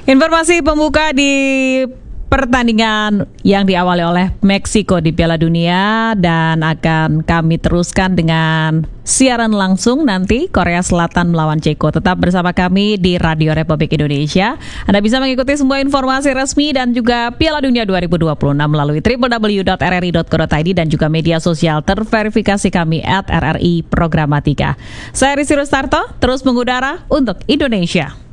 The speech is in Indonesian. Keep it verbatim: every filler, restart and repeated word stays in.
Informasi pembuka di pertandingan yang diawali oleh Meksiko di Piala Dunia, dan akan kami teruskan dengan siaran langsung nanti Korea Selatan melawan Ceko. Tetap bersama kami di Radio Republik Indonesia. Anda bisa mengikuti semua informasi resmi dan juga Piala Dunia dua ribu dua puluh enam melalui w w w dot r r i dot co dot i d dan juga media sosial terverifikasi kami at R R I Programatika. Saya Rizky Rustarto, terus mengudara untuk Indonesia.